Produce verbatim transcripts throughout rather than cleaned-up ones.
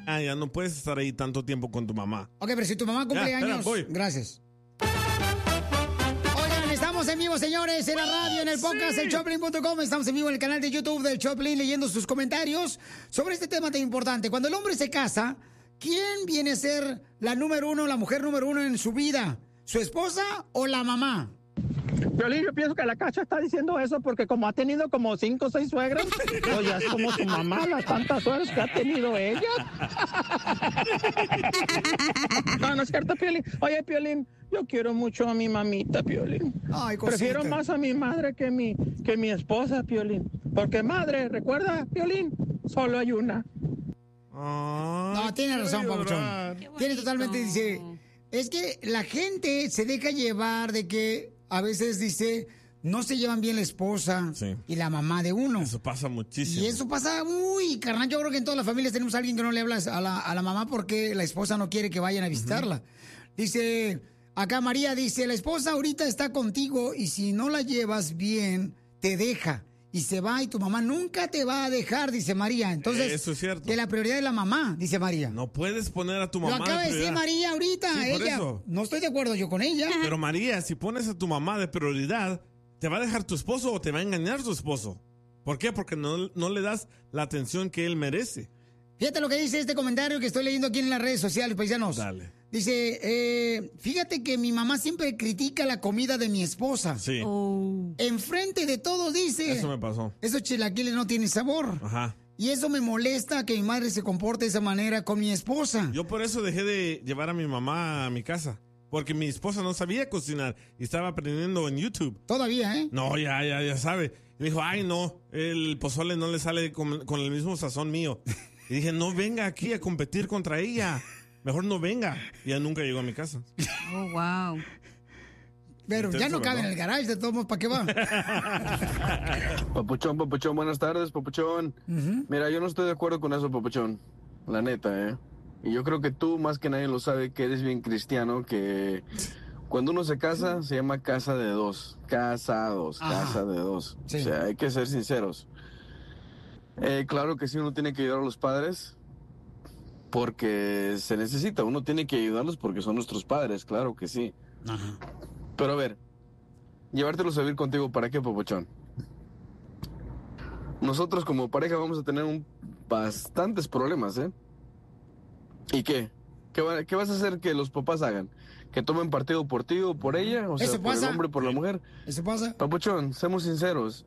Ah, ya no puedes estar ahí tanto tiempo con tu mamá. Ok, pero si tu mamá cumple ya, espera, años... voy. Gracias. Oigan, estamos en vivo, señores, en la radio, en el podcast, sí. el Choplin punto com. Estamos en vivo en el canal de YouTube del Choplin, leyendo sus comentarios sobre este tema tan importante. Cuando el hombre se casa, ¿quién viene a ser la número uno, la mujer número uno en su vida? ¿Su esposa o la mamá? Piolín, yo pienso que la Cacha está diciendo eso porque como ha tenido como cinco o seis suegras, pues ya es como su mamá, las tantas suegras que ha tenido ella. No, no es cierto, Piolín. Oye, Piolín, yo quiero mucho a mi mamita, Piolín. Ay, prefiero más a mi madre que mi, que mi esposa, Piolín. Porque madre, recuerda, Piolín, solo hay una. Ay, no, tiene razón, Pabuchón. Tiene totalmente, dice... Es que la gente se deja llevar de que a veces dice, no se llevan bien la esposa sí. y la mamá de uno. Eso pasa muchísimo. Y eso pasa muy, carnal. Yo creo que en todas las familias tenemos a alguien que no le habla a la, a la mamá porque la esposa no quiere que vayan a visitarla. Uh-huh. Dice, acá María dice, la esposa ahorita está contigo y si no la llevas bien, te deja. Y se va y tu mamá nunca te va a dejar, dice María. Entonces, eso es cierto. Que la prioridad es la mamá, dice María. No puedes poner a tu mamá. Lo acaba de decir María ahorita. Sí, ella. eso. No estoy de acuerdo yo con ella. Pero María, si pones a tu mamá de prioridad, ¿te va a dejar tu esposo o te va a engañar tu esposo? ¿Por qué? Porque no, no le das la atención que él merece. Fíjate lo que dice este comentario que estoy leyendo aquí en las redes sociales, paisanos. Dale. Dice, eh, fíjate que mi mamá siempre critica la comida de mi esposa. Sí. Oh. Enfrente de todo dice. Eso me pasó. Esos chilaquiles no tienen sabor. Ajá. Y eso me molesta que mi madre se comporte de esa manera con mi esposa. Yo por eso dejé de llevar a mi mamá a mi casa. Porque mi esposa no sabía cocinar y estaba aprendiendo en YouTube. Todavía, ¿eh? No, ya, ya, ya sabe. Y dijo, ay, no, el pozole no le sale con, con el mismo sazón mío. Y dije, no venga aquí a competir contra ella. Mejor no venga. Y ya nunca llegó a mi casa. Oh, wow. Pero ya no cabe en el garage, de todos modos, ¿para qué va? Papuchón, Papuchón, buenas tardes, Papuchón. Uh-huh. Mira, yo no estoy de acuerdo con eso, Papuchón. La neta, ¿eh? Y yo creo que tú, más que nadie lo sabe, que eres bien cristiano, que cuando uno se casa, se llama casa de dos. Casados, Ajá. casa de dos. Sí. O sea, hay que ser sinceros. Eh, claro que sí, uno tiene que ayudar a los padres porque se necesita. Uno tiene que ayudarlos porque son nuestros padres, claro que sí. Ajá. Pero a ver, llevártelos a vivir contigo, ¿para qué, Papuchón? Nosotros como pareja vamos a tener un, bastantes problemas, ¿eh? ¿Y qué? ¿Qué, va, ¿Qué vas a hacer que los papás hagan? ¿Que tomen partido por ti o por ella? O sea, ¿Eso por pasa? el hombre, por la mujer. ¿Eso pasa? Papuchón, seamos sinceros.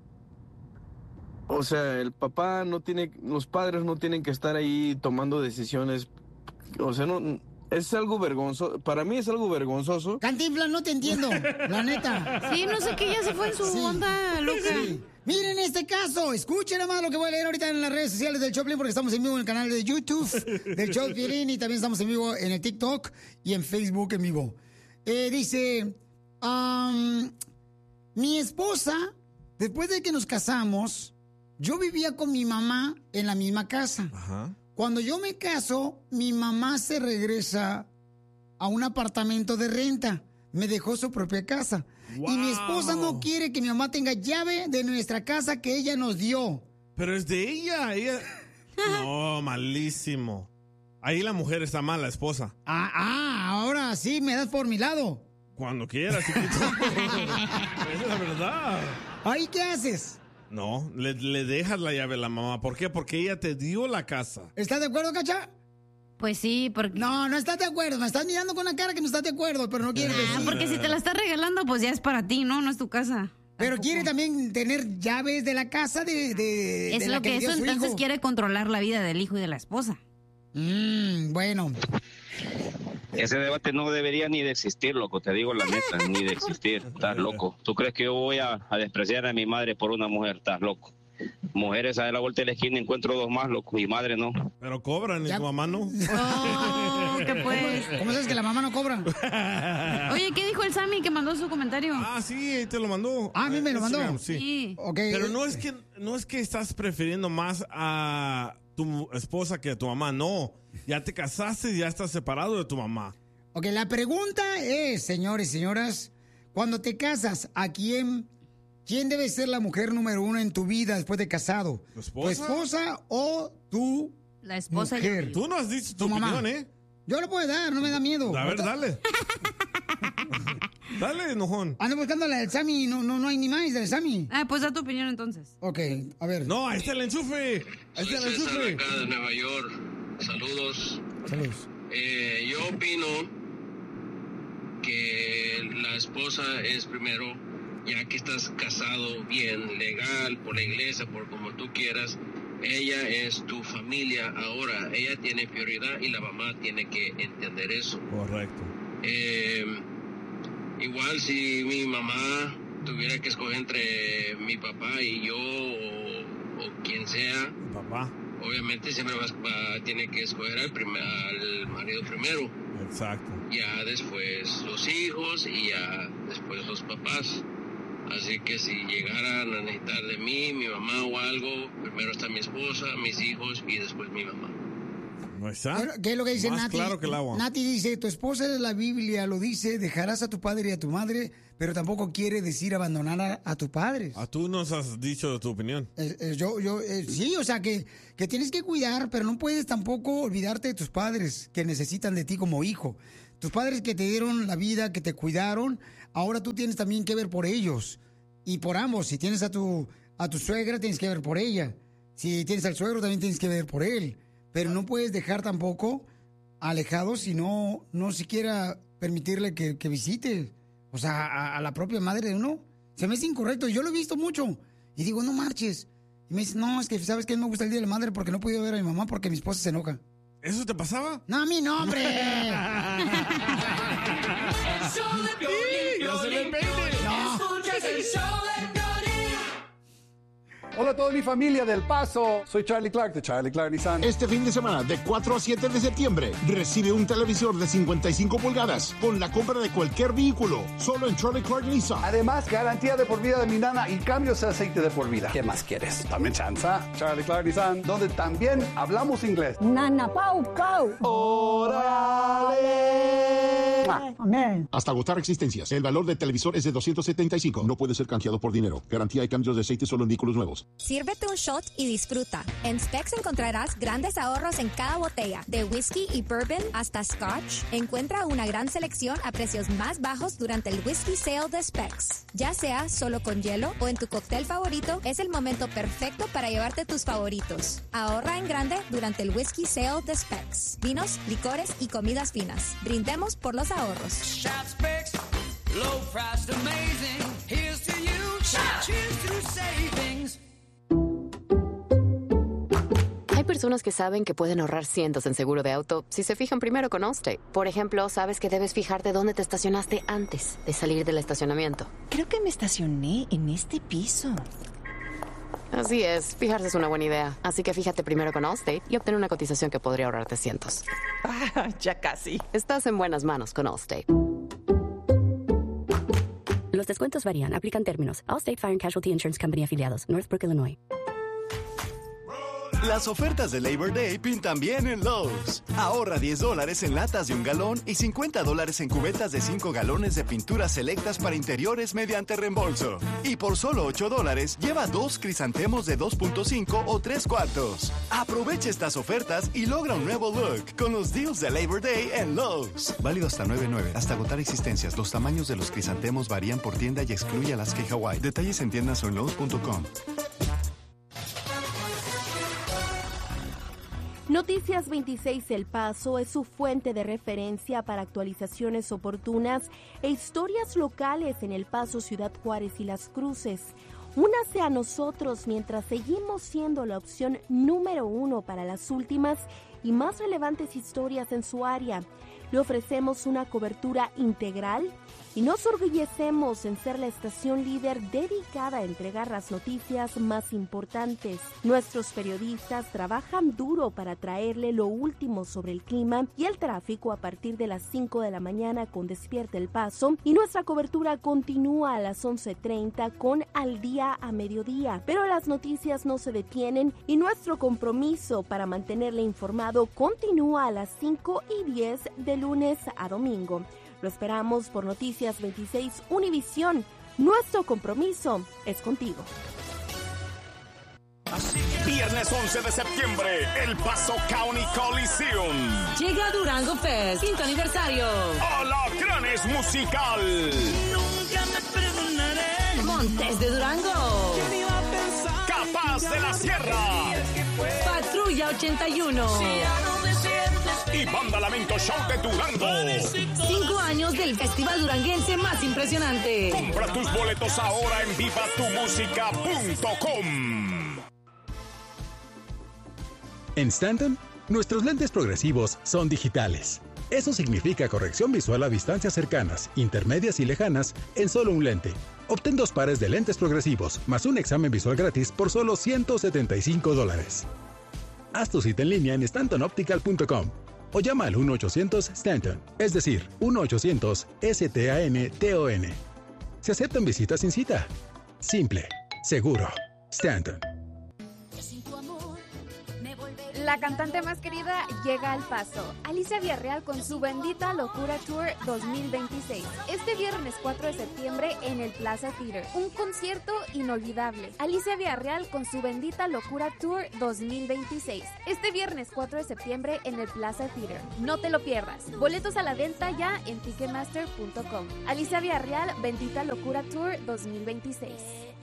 O sea, el papá no tiene, los padres no tienen que estar ahí tomando decisiones. O sea, no, es algo vergonzoso. Para mí es algo vergonzoso. Cantinflas, no te entiendo, la neta. Sí, no sé qué, ya se fue en su sí. onda loca. Sí. Miren este caso, escuchen nada más lo que voy a leer ahorita en las redes sociales del Choplin, porque estamos en vivo en el canal de YouTube del Choplin y también estamos en vivo en el TikTok y en Facebook en vivo. Eh, dice, um, mi esposa, después de que nos casamos, yo vivía con mi mamá en la misma casa. Ajá. Cuando yo me caso, mi mamá se regresa a un apartamento de renta. Me dejó su propia casa. Wow. Y mi esposa no quiere que mi mamá tenga llave de nuestra casa que ella nos dio. Pero es de ella. ella... No, malísimo. Ahí la mujer está mal, la esposa. Ah, ah, ahora sí me das por mi lado. Cuando quieras, chiquito. Esa es la verdad. ¿Ahí qué haces? No, le, le dejas la llave a la mamá. ¿Por qué? Porque ella te dio la casa. ¿Estás de acuerdo, Cacha? Pues sí, porque... No, no estás de acuerdo. Me estás mirando con la cara que no estás de acuerdo, pero no quieres ah, decir. Porque si te la estás regalando, pues ya es para ti, ¿no? No es tu casa. Pero tampoco. Quiere también tener llaves de la casa de, de, es de lo la que, que dio eso su entonces hijo. Quiere controlar la vida del hijo y de la esposa. Mmm, bueno. Ese debate no debería ni de existir, loco, te digo la neta, ni de existir. Estás loco. ¿Tú crees que yo voy a, a despreciar a mi madre por una mujer? Estás loco. Mujeres a la vuelta de la esquina encuentro dos más, loco, y madre no. Pero cobran, y tu mamá no. Oh, ¿qué pues? ¿Cómo sabes que la mamá no cobra? Oye, ¿qué dijo el Sammy que mandó su comentario? Ah, sí, te lo mandó. Ah, a mí me lo mandó. Instagram, sí. sí. Okay. Pero no es que no es que estás prefiriendo más a tu esposa que a tu mamá, no. Ya te casaste y ya estás separado de tu mamá. Ok, la pregunta es, señores y señoras, cuando te casas, ¿a quién... ¿Quién debe ser la mujer número uno en tu vida después de casado? ¿Tu esposa? ¿Tu esposa o tu La esposa mujer. y Tú no has dicho tu, Tu mamá. opinión, ¿eh? Yo lo puedo dar, no me da miedo. A ver, dale. Dale, enojón. Ando buscando la del Sammy, no, no, no hay ni más del Sammy. Ah, pues da tu opinión entonces. Ok, a ver. No, ahí está el enchufe. Ahí Soy está el César de enchufe. acá de Nueva York. Saludos. Saludos. Eh, yo opino que la esposa es primero, ya que estás casado bien, legal, por la iglesia, por como tú quieras. Ella es tu familia ahora. Ella tiene prioridad y la mamá tiene que entender eso. Correcto. Eh, igual si mi mamá tuviera que escoger entre mi papá y yo o, o quien sea, Papá. obviamente siempre vas, va, tiene que escoger al, primer, al marido primero, Exacto. ya después los hijos y ya después los papás. Así que si llegaran a necesitar de mí, mi mamá o algo, primero está mi esposa, mis hijos y después mi mamá. ¿No está? Pero, ¿qué es lo que dice Más Nati? claro que el agua. Nati dice, tu esposa de la Biblia lo dice, dejarás a tu padre y a tu madre, pero tampoco quiere decir abandonar a, a tus padres. Ah, tú nos has dicho tu opinión. Eh, eh, yo, yo, eh, sí, o sea, que, que tienes que cuidar, pero no puedes tampoco olvidarte de tus padres que necesitan de ti como hijo. Tus padres que te dieron la vida, que te cuidaron, ahora tú tienes también que ver por ellos. Y por ambos, si tienes a tu, a tu suegra, tienes que ver por ella. Si tienes al suegro, también tienes que ver por él. Pero no puedes dejar tampoco alejados y no, no siquiera permitirle que, que visite. O sea, a, a la propia madre de uno. Se me hace incorrecto. Yo lo he visto mucho. Y digo, no marches. Y me dice, no, es que sabes que no me gusta el Día de la Madre porque no he podido ver a mi mamá porque mi esposa se enoja. ¿Eso te pasaba? No, a mí no, hombre. Sí, no se le peine. Hola a toda mi familia del Paso, soy Charlie Clark de Charlie Clark Nissan. Este fin de semana, de cuatro a siete de septiembre, recibe un televisor de cincuenta y cinco pulgadas con la compra de cualquier vehículo, solo en Charlie Clark Nissan. Además, garantía de por vida de mi nana y cambios de aceite de por vida. ¿Qué más quieres? Dame chanza. Charlie Clark Nissan, donde también hablamos inglés. Nana Pau Pau. ¡Órale! Amén. Hasta agotar existencias. El valor del televisor es de doscientos setenta y cinco. No puede ser canjeado por dinero. Garantía y cambios de aceite solo en vehículos nuevos. Sírvete un shot y disfruta. En Specs encontrarás grandes ahorros en cada botella, de whisky y bourbon hasta scotch. Encuentra una gran selección a precios más bajos durante el Whisky Sale de Specs. Ya sea solo con hielo o en tu cóctel favorito, es el momento perfecto para llevarte tus favoritos. Ahorra en grande durante el Whisky Sale de Specs. Vinos, licores y comidas finas. Brindemos por los ahorros. Shop Specs, low price amazing. Here's to you. Cheers to savings. Hay personas que saben que pueden ahorrar cientos en seguro de auto si se fijan primero con Allstate. Por ejemplo, sabes que debes fijarte dónde te estacionaste antes de salir del estacionamiento. Creo que me estacioné en este piso. Así es, fijarse es una buena idea. Así que fíjate primero con Allstate y obtén una cotización que podría ahorrarte cientos. Ah, ya casi. Estás en buenas manos con Allstate. Los descuentos varían. Aplican términos. Allstate Fire and Casualty Insurance Company afiliados. Northbrook, Illinois. Las ofertas de Labor Day pintan bien en Lowe's. Ahorra diez dólares en latas de un galón y cincuenta dólares en cubetas de cinco galones de pinturas selectas para interiores mediante reembolso. Y por solo ocho dólares, lleva dos crisantemos de dos punto cinco o tres cuartos. Aprovecha estas ofertas y logra un nuevo look con los deals de Labor Day en Lowe's. Válido hasta nueve nueve, hasta agotar existencias. Los tamaños de los crisantemos varían por tienda y excluye Alaska y Hawaii. Detalles en tiendas o en Lowe's punto com. Noticias veintiséis El Paso es su fuente de referencia para actualizaciones oportunas e historias locales en El Paso, Ciudad Juárez y Las Cruces. Únase a nosotros mientras seguimos siendo la opción número uno para las últimas y más relevantes historias en su área. Le ofrecemos una cobertura integral y nos orgullecemos en ser la estación líder dedicada a entregar las noticias más importantes. Nuestros periodistas trabajan duro para traerle lo último sobre el clima y el tráfico a partir de las cinco de la mañana con Despierta El Paso, y nuestra cobertura continúa a las once treinta con Al Día a Mediodía. Pero las noticias no se detienen y nuestro compromiso para mantenerle informado continúa a las cinco y diez de lunes a domingo. Lo esperamos por Noticias veintiséis Univisión. Nuestro compromiso es contigo. Así que Viernes once de septiembre, El Paso County Coliseum. Llega Durango Fest, quinto aniversario. Alacranes Musical. Nunca me perdonaré. Montes de Durango. ¿Quién iba a pensar? Capaz de la Sierra. Patrulla ochenta y uno. Si ya no me sientes. Y Banda Lamento Show de Durango. Cinco años del festival duranguense más impresionante. Compra tus boletos ahora en viva tu música punto com. En Stanton, nuestros lentes progresivos son digitales. Eso significa corrección visual a distancias cercanas, intermedias y lejanas en solo un lente. Obtén dos pares de lentes progresivos más un examen visual gratis por solo ciento setenta y cinco dólares. Haz tu cita en línea en stanton optical punto com o llama al uno ochocientos Stanton, es decir, uno ochocientos S T A N T O N. Se aceptan visitas sin cita. Simple, seguro. Stanton. La cantante más querida llega al Paso. Alicia Villarreal con su Bendita Locura Tour dos mil veintiséis. Este viernes cuatro de septiembre en el Plaza Theater. Un concierto inolvidable. Alicia Villarreal con su Bendita Locura Tour dos mil veintiséis. Este viernes cuatro de septiembre en el Plaza Theater. No te lo pierdas. Boletos a la venta ya en ticketmaster punto com. Alicia Villarreal, Bendita Locura Tour dos mil veintiséis.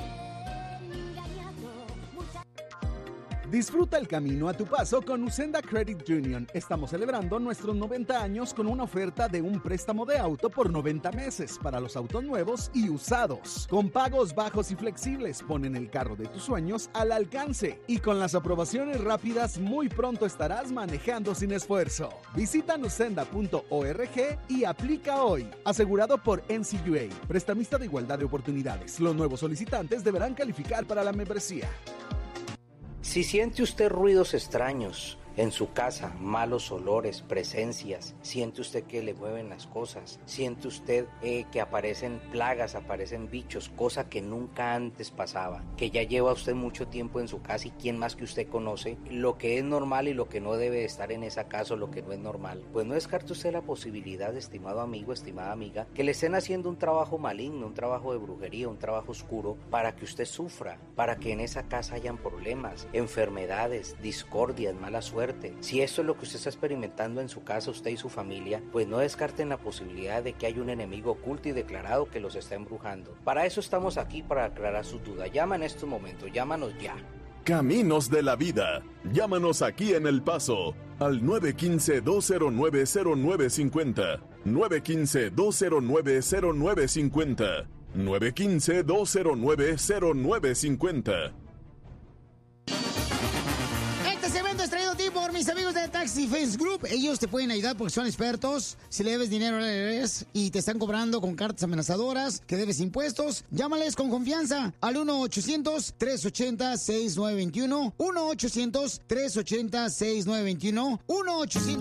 Disfruta el camino a tu paso con Usenda Credit Union. Estamos celebrando nuestros noventa años con una oferta de un préstamo de auto por noventa meses para los autos nuevos y usados. Con pagos bajos y flexibles, ponen el carro de tus sueños al alcance. Y con las aprobaciones rápidas, muy pronto estarás manejando sin esfuerzo. Visita usenda punto org y aplica hoy. Asegurado por N C U A, prestamista de igualdad de oportunidades. Los nuevos solicitantes deberán calificar para la membresía. Si siente usted ruidos extraños en su casa, malos olores, presencias, siente usted que le mueven las cosas, siente usted eh, que aparecen plagas, aparecen bichos, cosa que nunca antes pasaba, que ya lleva usted mucho tiempo en su casa y quién más que usted conoce lo que es normal y lo que no debe estar en esa casa o lo que no es normal, pues no descarte usted la posibilidad, estimado amigo, estimada amiga, que le estén haciendo un trabajo maligno, un trabajo de brujería, un trabajo oscuro para que usted sufra, para que en esa casa hayan problemas, enfermedades, discordias, mala suerte. Si esto es lo que usted está experimentando en su casa, usted y su familia, pues no descarten la posibilidad de que haya un enemigo oculto y declarado que los está embrujando. Para eso estamos aquí, para aclarar sus dudas. Llama en estos momentos, llámanos ya. Caminos de la Vida. Llámanos aquí en El Paso al nueve uno cinco, dos cero nueve, cero nueve cinco cero, nueve uno cinco, dos cero nueve, cero nueve cinco cero, nueve uno cinco, dos cero nueve, cero nueve cinco cero. Este evento es traído a ti por mis amigos de Taxi Face Group. Ellos te pueden ayudar porque son expertos. Si le debes dinero al I R S y te están cobrando con cartas amenazadoras, que debes impuestos, llámales con confianza al uno ochocientos, tres ochenta, seis nueve dos uno, uno ochocientos, tres ochenta, seis nueve dos uno, uno ochocientos